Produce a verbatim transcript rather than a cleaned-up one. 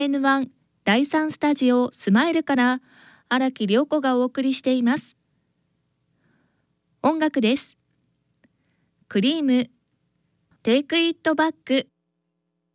エヌワン だいさんスタジオスマイルから荒木涼子がお送りしています。音楽です。クリーム Take It Back。